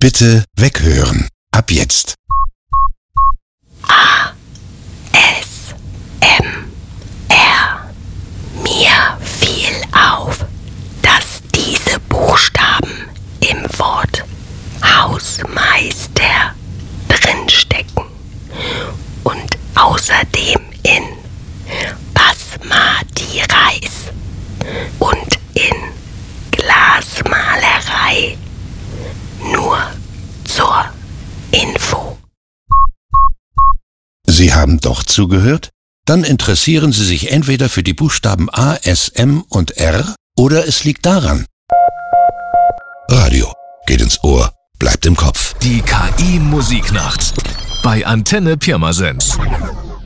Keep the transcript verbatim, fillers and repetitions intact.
Bitte weghören. Ab jetzt. A. S. M. R. Mir fiel auf, dass diese Buchstaben im Wort Hausmeister drinstecken und außerdem in Basmati Reis und in Glasmalerei. Nur zur Info. Sie haben doch zugehört? Dann interessieren Sie sich entweder für die Buchstaben A, S, M und R oder es liegt daran. Radio geht ins Ohr, bleibt im Kopf. Die K I-Musiknacht bei Antenne Pirmasens.